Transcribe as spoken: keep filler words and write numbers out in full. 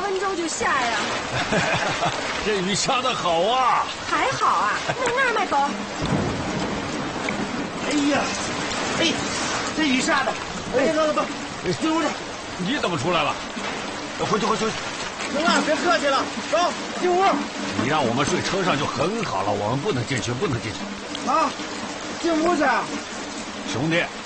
分钟就下呀。 这雨下的好啊！ 还好啊，那那儿卖走。 哎呀，哎，这雨下的，哎，走走走，进屋去。 你怎么出来了？ 回去回去回去。行了，别客气了，走进屋。 你让我们睡车上就很好了，我们不能进去，不能进去。 啊，进屋去。 兄弟，